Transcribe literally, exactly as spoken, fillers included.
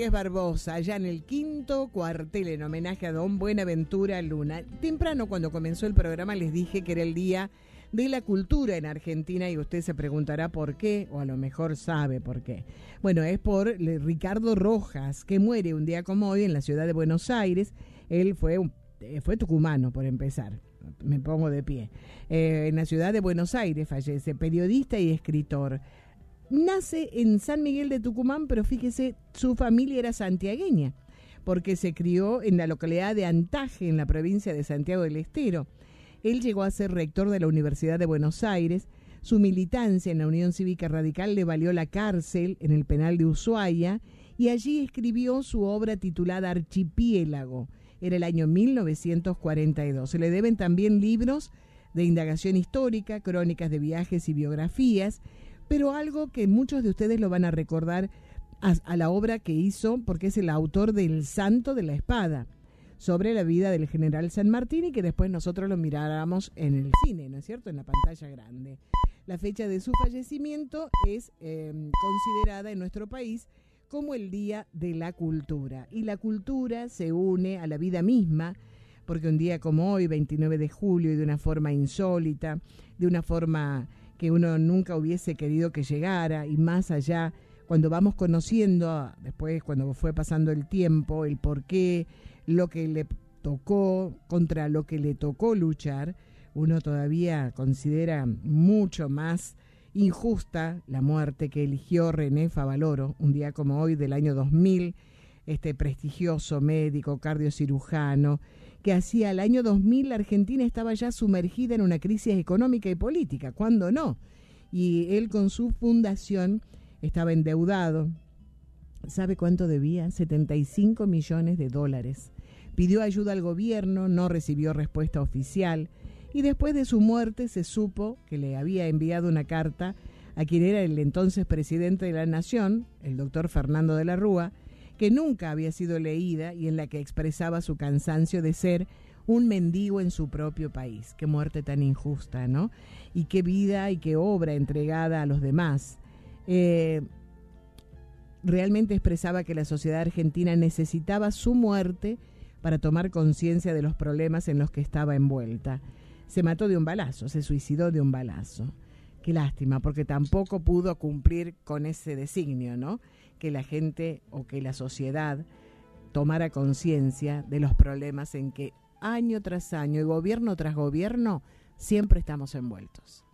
Rodríguez Barbosa, allá en el quinto cuartel, en homenaje a don Buenaventura Luna. Temprano, cuando comenzó el programa, les dije que era el Día de la Cultura en Argentina, y usted se preguntará por qué, o a lo mejor sabe por qué. Bueno, es por Ricardo Rojas, que muere un día como hoy en la ciudad de Buenos Aires. Él fue, un, fue tucumano, por empezar. Me pongo de pie. Eh, en la ciudad de Buenos Aires fallece, periodista y escritor. Nace en San Miguel de Tucumán, pero fíjese, su familia era santiagueña, porque se crió en la localidad de Antaje, en la provincia de Santiago del Estero. Él llegó a ser rector de la Universidad de Buenos Aires. Su militancia en la Unión Cívica Radical le valió la cárcel en el penal de Ushuaia, y allí escribió su obra titulada Archipiélago. Era el año mil novecientos cuarenta y dos. Se le deben también libros de indagación histórica, crónicas de viajes y biografías, pero algo que muchos de ustedes lo van a recordar a, a la obra que hizo, porque es el autor del Santo de la Espada, sobre la vida del general San Martín, y que después nosotros lo miráramos en el cine, ¿no es cierto?, en la pantalla grande. La fecha de su fallecimiento es eh, considerada en nuestro país como el Día de la Cultura, y la cultura se une a la vida misma, porque un día como hoy, veintinueve de julio, y de una forma insólita, de una forma que uno nunca hubiese querido que llegara, y más allá, cuando vamos conociendo, después cuando fue pasando el tiempo, el por qué, lo que le tocó, contra lo que le tocó luchar, uno todavía considera mucho más injusta la muerte que eligió René Favaloro, un día como hoy del año dos mil, este prestigioso médico cardiocirujano, que hacía el año dos mil la Argentina estaba ya sumergida en una crisis económica y política, ¿cuándo no? Y él con su fundación estaba endeudado. ¿Sabe cuánto debía? setenta y cinco millones de dólares. Pidió ayuda al gobierno, no recibió respuesta oficial, y después de su muerte se supo que le había enviado una carta a quien era el entonces presidente de la Nación, el doctor Fernando de la Rúa, que nunca había sido leída, y en la que expresaba su cansancio de ser un mendigo en su propio país. Qué muerte tan injusta, ¿no? Y qué vida y qué obra entregada a los demás. Eh, realmente expresaba que la sociedad argentina necesitaba su muerte para tomar conciencia de los problemas en los que estaba envuelta. Se mató de un balazo, se suicidó de un balazo. Qué lástima, porque tampoco pudo cumplir con ese designio, ¿no? Que la gente o que la sociedad tomara conciencia de los problemas en que año tras año y gobierno tras gobierno siempre estamos envueltos.